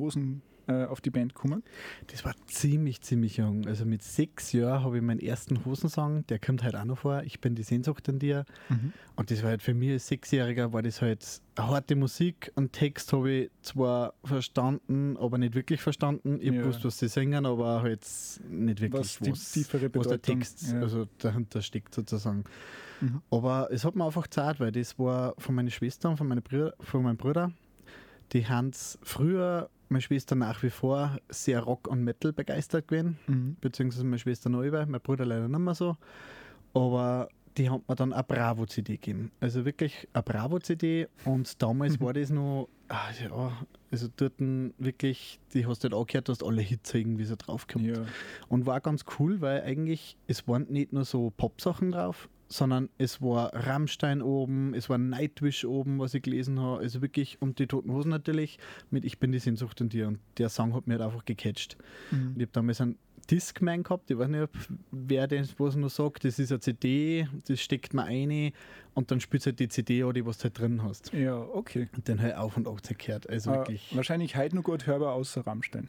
Hosen auf die Band gekommen? Das war ziemlich jung. Also mit 6 Jahren habe ich meinen ersten Hosensong, der kommt halt auch noch vor, Ich bin die Sehnsucht in dir. Und das war halt für mich als 6-Jähriger, war das halt eine harte Musik und Text habe ich zwar verstanden, aber nicht wirklich verstanden. Ich wusste, was sie singen, aber halt nicht wirklich, was der Text also dahinter steckt sozusagen. Aber es hat mir einfach gezahlt, weil das war von meiner Schwester und von meinem Bruder. Die haben früher, meine Schwester nach wie vor, sehr Rock und Metal begeistert gewesen, beziehungsweise meine Schwester neu war, mein Bruder leider nicht mehr so. Aber die haben mir dann eine Bravo-CD gegeben. Also wirklich eine Bravo-CD und damals war das noch, also dort wirklich, die hast du halt angehört, du hast alle Hits irgendwie so draufgekommen. Ja. Und war ganz cool, weil eigentlich, es waren nicht nur so Pop-Sachen drauf, sondern es war Rammstein oben, es war Nightwish oben, was ich gelesen habe, also wirklich, und die Toten Hosen natürlich mit Ich bin die Sehnsucht in dir, und der Song hat mich halt einfach gecatcht. Und ich habe damals einen Discman gehabt, ich weiß nicht, wer das was noch sagt, das ist eine CD, das steckt man rein und dann spielst du halt die CD an, die was du halt drin hast. Ja, okay. Und dann halt auf und ab gehört, also wirklich. Wahrscheinlich heute noch gut hörbar außer Rammstein.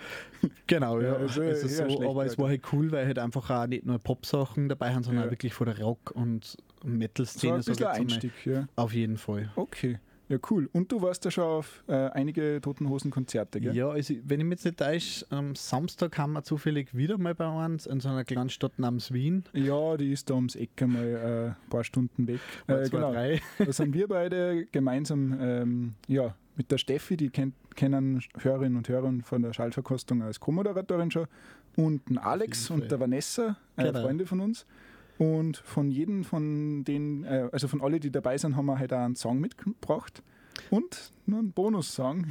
Genau, ja. Also so, aber es war halt cool, weil halt einfach auch nicht nur Pop-Sachen dabei haben, sondern auch wirklich von der Rock- und Metal-Szene. So ein bisschen Einstieg, ja. Auf jeden Fall. Okay. Ja, cool. Und du warst ja schon auf einige Toten Hosen-Konzerte, gell? Ja, also wenn ich mich jetzt nicht täusche, am Samstag haben wir zufällig wieder mal bei uns in so einer kleinen Stadt namens Wien. Ja, die ist da ums Eck mal ein paar Stunden weg. Genau. 3. Da sind wir beide gemeinsam mit der Steffi, die kennen Hörerinnen und Hörer von der Schallverkostung als Co-Moderatorin schon, und den Alex und der Vanessa, Freunde von uns. Und von jedem von denen, also von allen, die dabei sind, haben wir halt auch einen Song mitgebracht. Und nur einen Bonussong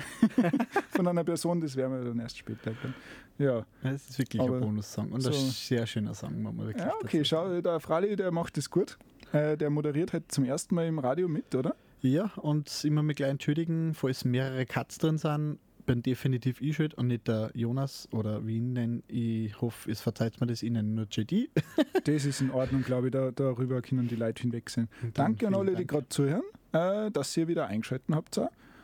von einer Person, das werden wir dann erst später. Ja. Das ist wirklich ein Bonussong und ein sehr schöner Song. Man wirklich ja, okay, schau, der Frali, der macht das gut. Der moderiert halt zum ersten Mal im Radio mit, oder? Ja, und immer mit gleich entschuldigen, falls mehrere Cuts drin sind, bin definitiv ich schuld und nicht der Jonas oder wie ihn nennen. Ich hoffe, es verzeiht mir das Ihnen nur JD. Das ist in Ordnung, glaube ich, darüber können die Leute hinwegsehen. Danke an alle, die gerade zuhören, dass ihr wieder eingeschaltet habt.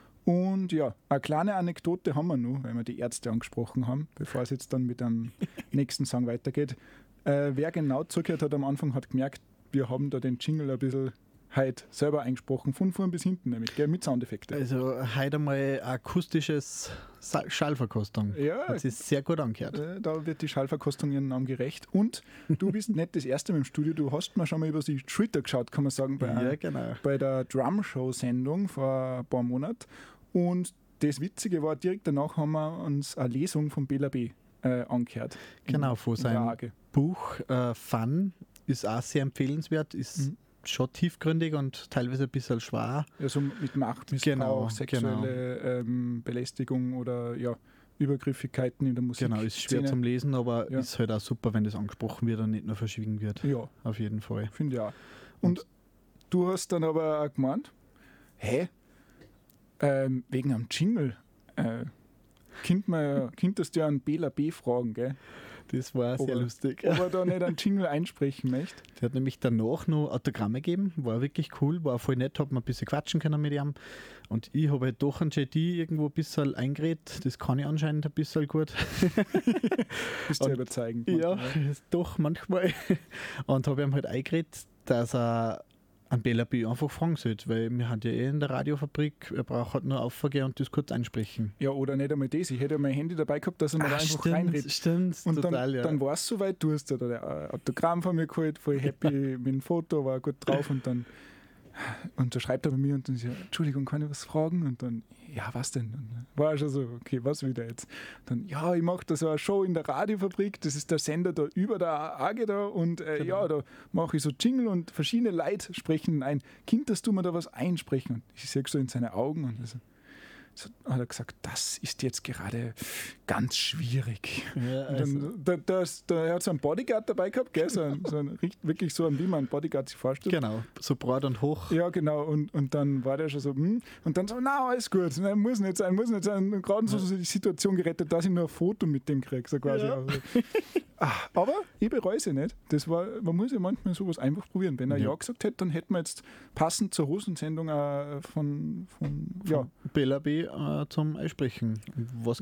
Und ja, eine kleine Anekdote haben wir noch, weil wir die Ärzte angesprochen haben, bevor es jetzt dann mit dem nächsten Song weitergeht. Wer genau zugehört hat am Anfang, hat gemerkt, wir haben da den Jingle ein bisschen heute selber eingesprochen, von vorn bis hinten nämlich, gell, mit Soundeffekten. Also heute mal akustisches Schallverkostung. Ja. Das ist sehr gut angehört. Da wird die Schallverkostung ihren Namen gerecht. Und du bist nicht das erste Mal im Studio, du hast mal schon mal über die Twitter geschaut, kann man sagen, bei der Drum-Show-Sendung vor ein paar Monaten. Und das Witzige war, direkt danach haben wir uns eine Lesung von Bela B. angehört. Genau, von seinem Buch Fun, ist auch sehr empfehlenswert, ist schon tiefgründig und teilweise ein bisschen schwer. Ja, so mit Machtmissbrauch, sexuelle Belästigung oder Übergriffigkeiten in der Musik. Genau, ist schwer zum Lesen, aber ist halt auch super, wenn das angesprochen wird und nicht nur verschwiegen wird. Ja. Auf jeden Fall. Finde ich auch. Und du hast dann aber auch gemeint, wegen einem Jingle, könntest du ja einen Bela B. fragen, gell? Das war sehr lustig. Ob er da nicht einen Jingle einsprechen möchte. Der hat nämlich danach noch Autogramme gegeben, war wirklich cool, war voll nett, hat man ein bisschen quatschen können mit ihm. Und ich habe halt doch einen JD irgendwo ein bisschen eingeredet, das kann ich anscheinend ein bisschen gut. Bist du ja überzeugend. Ja, doch manchmal. Und habe ihm halt eingeredet, dass er an Bela B. einfach fragen sollte, weil wir haben ja in der Radiofabrik, er braucht halt nur aufgehen und das kurz einsprechen. Ja, oder nicht einmal das. Ich hätte ja mein Handy dabei gehabt, dass er mir da einfach reinredet. Stimmt, und total, dann war es soweit, du hast ja da ein Autogramm von mir geholt, voll happy mit dem Foto, war gut drauf und dann schreibt er bei mir und dann sagt, Entschuldigung, kann ich was fragen? Und dann, ja, was denn? Und war schon so, okay, was wieder jetzt? Dann, ja, ich mache da so eine Show in der Radiofabrik, das ist der Sender da über der AG da und da mache ich so Jingle und verschiedene Leute sprechen ein. Kind, dass du mir da was einsprechen? Und ich sehe so in seine Augen und so hat er gesagt, das ist jetzt gerade ganz schwierig. Ja, also. Dann, er hat so einen Bodyguard dabei gehabt, gell? Wirklich so, wie man einen Bodyguard sich vorstellt. Genau, so breit und hoch. Ja, genau. Und dann war der schon so, und dann so, na, alles gut, muss nicht sein. Und gerade so die Situation gerettet, dass ich nur ein Foto mit dem kriege, so quasi. Ja. Aber ich bereue es ja nicht. Man muss ja manchmal sowas einfach probieren. Wenn er ja gesagt hätte, dann hätten wir jetzt passend zur Hosensendung von Bela B. zum Einsprechen. Was